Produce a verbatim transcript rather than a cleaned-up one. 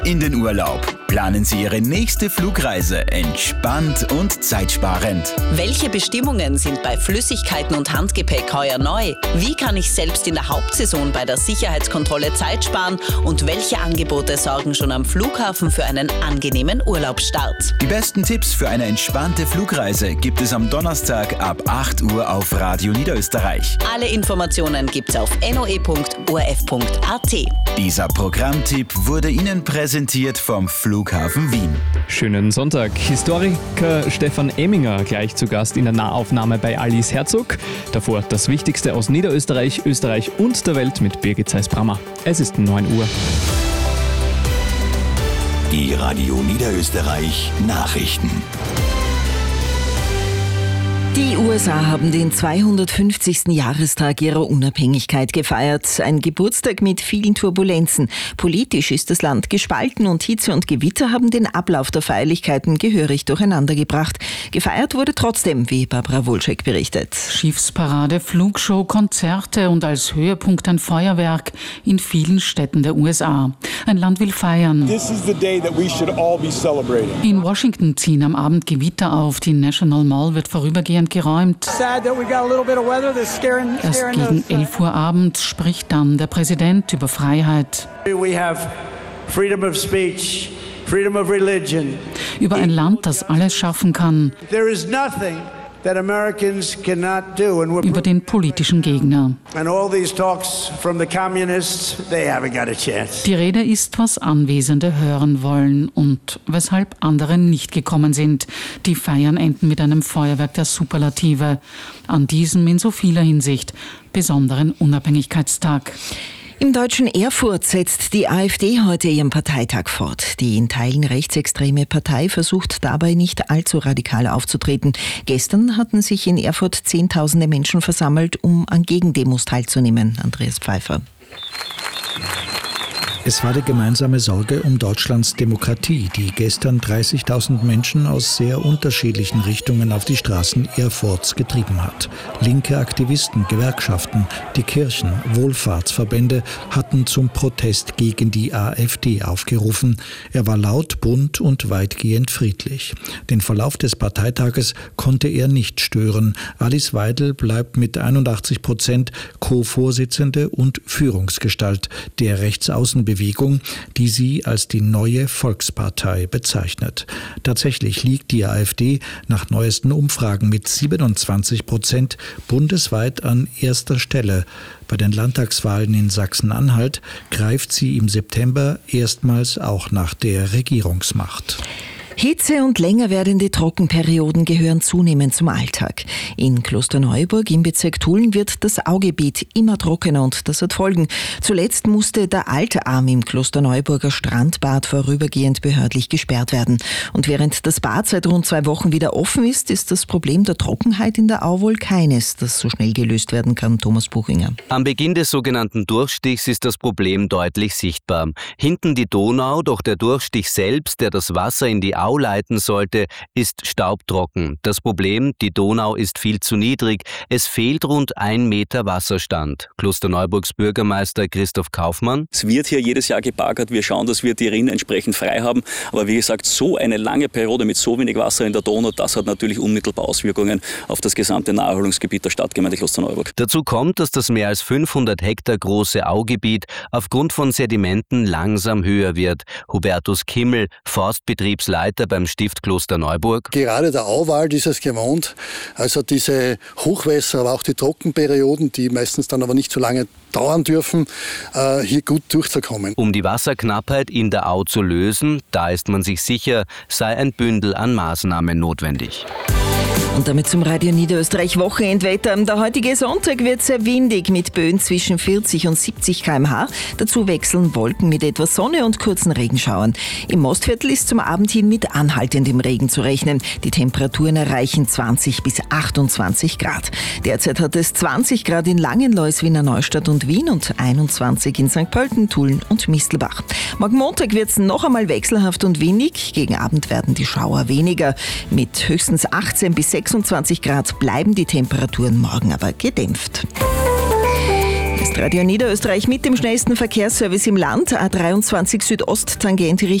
in den Urlaub. Planen Sie Ihre nächste Flugreise entspannt und zeitsparend. Welche Bestimmungen sind bei Flüssigkeiten und Handgepäck heuer neu? Wie kann ich selbst in der Hauptsaison bei der Sicherheitskontrolle Zeit sparen? Und welche Angebote sorgen schon am Flughafen für einen angenehmen Urlaubsstart? Die besten Tipps für eine entspannte Flugreise gibt es am Donnerstag ab acht Uhr auf Radio Niederösterreich. Alle Informationen gibt's auf n o e punkt o r f punkt a t. Dieser Programmtipp wurde Ihnen präsentiert vom Flughafen Wien. Schönen Sonntag. Historiker Stefan Emminger gleich zu Gast in der Nahaufnahme bei Alice Herzog. Davor das Wichtigste aus Niederösterreich, Österreich und der Welt mit Birgit Zeiss-Brammer. Es ist neun Uhr. Die Radio Niederösterreich Nachrichten. Die U S A haben den zweihundertfünfzigsten Jahrestag ihrer Unabhängigkeit gefeiert. Ein Geburtstag mit vielen Turbulenzen. Politisch ist das Land gespalten und Hitze und Gewitter haben den Ablauf der Feierlichkeiten gehörig durcheinandergebracht. Gefeiert wurde trotzdem, wie Barbara Wolczek berichtet. Schiffsparade, Flugshow, Konzerte und als Höhepunkt ein Feuerwerk in vielen Städten der U S A. Ein Land will feiern. This is the day that we should all be celebrating. In Washington ziehen am Abend Gewitter auf. Die National Mall wird vorübergehend geräumt. Erst gegen elf Uhr abends spricht dann der Präsident über Freiheit. We have freedom of speech, freedom of religion. Über ein Land, das alles schaffen kann. There is nothing that Americans cannot do. And über den politischen Gegner. And all these talks from the communists, they haven't got a chance. Die Rede ist, was Anwesende hören wollen und weshalb andere nicht gekommen sind. Die Feiern enden mit einem Feuerwerk der Superlative an diesem in so vieler Hinsicht besonderen Unabhängigkeitstag. Im deutschen Erfurt setzt die AfD heute ihren Parteitag fort. Die in Teilen rechtsextreme Partei versucht dabei nicht allzu radikal aufzutreten. Gestern hatten sich in Erfurt Zehntausende Menschen versammelt, um an Gegendemos teilzunehmen. Andreas Pfeiffer. Es war die gemeinsame Sorge um Deutschlands Demokratie, die gestern dreißigtausend Menschen aus sehr unterschiedlichen Richtungen auf die Straßen Erfurts getrieben hat. Linke Aktivisten, Gewerkschaften, die Kirchen, Wohlfahrtsverbände hatten zum Protest gegen die AfD aufgerufen. Er war laut, bunt und weitgehend friedlich. Den Verlauf des Parteitages konnte er nicht stören. Alice Weidel bleibt mit einundachtzig Prozent Co-Vorsitzende und Führungsgestalt der Rechtsaußenbewegung, die sie als die neue Volkspartei bezeichnet. Tatsächlich liegt die AfD nach neuesten Umfragen mit siebenundzwanzig Prozent bundesweit an erster Stelle. Bei den Landtagswahlen in Sachsen-Anhalt greift sie im September erstmals auch nach der Regierungsmacht. Hitze und länger werdende Trockenperioden gehören zunehmend zum Alltag. In Klosterneuburg im Bezirk Tulln wird das Augebiet immer trockener und das hat Folgen. Zuletzt musste der alte Arm im Klosterneuburger Strandbad vorübergehend behördlich gesperrt werden. Und während das Bad seit rund zwei Wochen wieder offen ist, ist das Problem der Trockenheit in der Au wohl keines, das so schnell gelöst werden kann. Thomas Buchinger. Am Beginn des sogenannten Durchstichs ist das Problem deutlich sichtbar. Hinten die Donau, doch der Durchstich selbst, der das Wasser in die Au leiten sollte, ist staubtrocken. Das Problem, die Donau ist viel zu niedrig. Es fehlt rund ein Meter Wasserstand. Klosterneuburgs Bürgermeister Christoph Kaufmann. Es wird hier jedes Jahr gebaggert. Wir schauen, dass wir die Rinnen entsprechend frei haben. Aber wie gesagt, so eine lange Periode mit so wenig Wasser in der Donau, das hat natürlich unmittelbar Auswirkungen auf das gesamte Naherholungsgebiet der Stadtgemeinde Klosterneuburg. Dazu kommt, dass das mehr als fünfhundert Hektar große Augebiet aufgrund von Sedimenten langsam höher wird. Hubertus Kimmel, Forstbetriebsleiter beim Stift Klosterneuburg. Gerade der Auwald ist es gewohnt, also diese Hochwässer, aber auch die Trockenperioden, die meistens dann aber nicht so lange dauern dürfen, äh, hier gut durchzukommen. Um die Wasserknappheit in der Au zu lösen, da ist man sich sicher, sei ein Bündel an Maßnahmen notwendig. Und damit zum Radio Niederösterreich Wochenendwetter. Der heutige Sonntag wird sehr windig mit Böen zwischen vierzig und siebzig Kilometer pro Stunde. Dazu wechseln Wolken mit etwas Sonne und kurzen Regenschauern. Im Mostviertel ist zum Abend hin mit anhaltendem Regen zu rechnen. Die Temperaturen erreichen zwanzig bis achtundzwanzig Grad. Derzeit hat es zwanzig Grad in Langenlois, Wiener Neustadt und Wien und einundzwanzig in Sankt Pölten, Tulln und Mistelbach. Morgen Montag wird es noch einmal wechselhaft und windig. Gegen Abend werden die Schauer weniger. Mit höchstens achtzehn bis sechsundzwanzig Grad bleiben die Temperaturen morgen aber gedämpft. Hier ist Radio Niederösterreich mit dem schnellsten Verkehrsservice im Land. A dreiundzwanzig Südost, Tangente Richtung